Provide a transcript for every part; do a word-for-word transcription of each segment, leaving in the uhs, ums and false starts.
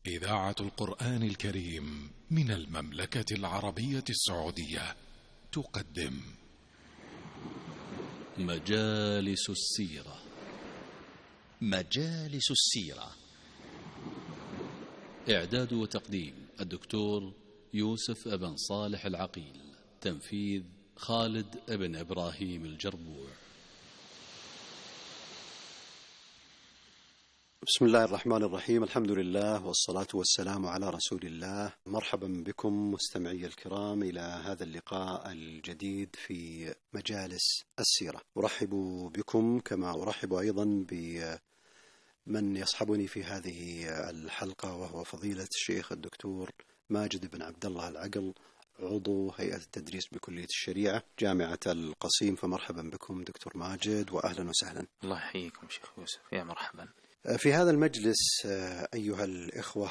إذاعة القرآن الكريم من المملكة العربية السعودية تقدم مجالس السيرة. مجالس السيرة، إعداد وتقديم الدكتور يوسف ابن صالح العقيل، تنفيذ خالد ابن إبراهيم الجربوع. بسم الله الرحمن الرحيم، الحمد لله والصلاة والسلام على رسول الله. مرحبا بكم مستمعي الكرام إلى هذا اللقاء الجديد في مجالس السيرة. أرحب بكم كما أرحب أيضا بمن يصحبني في هذه الحلقة، وهو فضيلة الشيخ الدكتور ماجد بن عبد الله العقل، عضو هيئة التدريس بكلية الشريعة جامعة القصيم. فمرحبا بكم دكتور ماجد وأهلا وسهلا. الله يحييكم شيخ يوسف، يا مرحبا. في هذا المجلس أيها الإخوة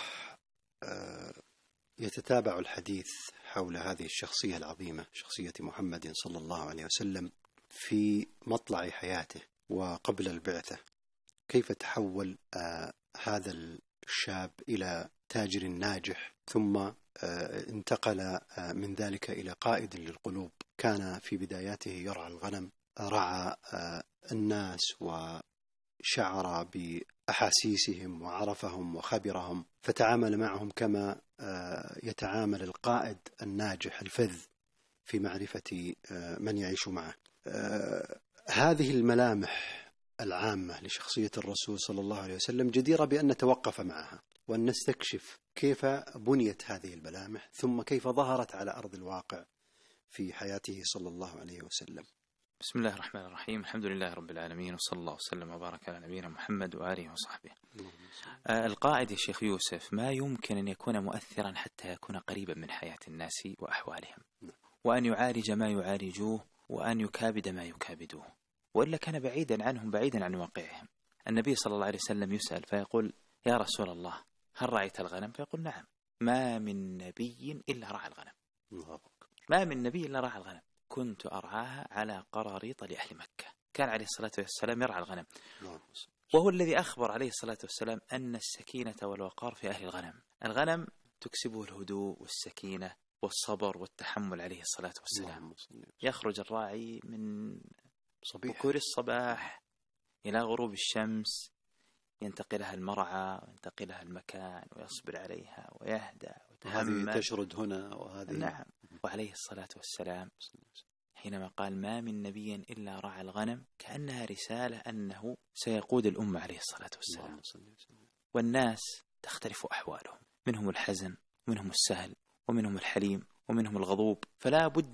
يتتابع الحديث حول هذه الشخصية العظيمة، شخصية محمد صلى الله عليه وسلم، في مطلع حياته وقبل البعثة. كيف تحول هذا الشاب إلى تاجر ناجح، ثم انتقل من ذلك إلى قائد للقلوب. كان في بداياته يرعى الغنم، رعى الناس وشعر بأحاسيسهم وعرفهم وخبرهم، فتعامل معهم كما يتعامل القائد الناجح الفذ في معرفة من يعيش معه. هذه الملامح العامة لشخصية الرسول صلى الله عليه وسلم جديرة بأن نتوقف معها وأن نستكشف كيف بنيت هذه الملامح، ثم كيف ظهرت على أرض الواقع في حياته صلى الله عليه وسلم. بسم الله الرحمن الرحيم، الحمد لله رب العالمين، وصلى الله وسلم وبارك على نبينا محمد وآله وصحبه. آه القائد يا شيخ يوسف ما يمكن أن يكون مؤثرا حتى يكون قريبا من حياة الناس وأحوالهم، وأن يعالج ما يعالجوه، وأن يكابد ما يكابدوه، وإلا كان بعيدا عنهم، بعيدا عن واقعهم. النبي صلى الله عليه وسلم يسأل فيقول: يا رسول الله، هل رعيت الغنم؟ فيقول: نعم. ما من نبي إلا رعى الغنم. ما من نبي إلا رعى الغنم، كنت أرعاها على قراريط لأهل مكة. كان عليه الصلاة والسلام يرعى الغنم، وهو الذي أخبر عليه الصلاة والسلام أن السكينة والوقار في أهل الغنم. الغنم تكسبه الهدوء والسكينة والصبر والتحمل عليه الصلاة والسلام. يخرج الراعي من بكور الصباح إلى غروب الشمس، ينتقلها المرعى وينتقلها المكان ويصبر عليها ويهدى ويتحمل. هذه تشرد هنا وهذه. نعم. وعليه الصلاة والسلام حينما قال: ما من نبي إلا رعى الغنم، كأنها رسالة أنه سيقود الأمة عليه الصلاة والسلام. والناس تختلف أحوالهم، منهم الحزن ومنهم السهل ومنهم الحليم ومنهم الغضوب، فلا بد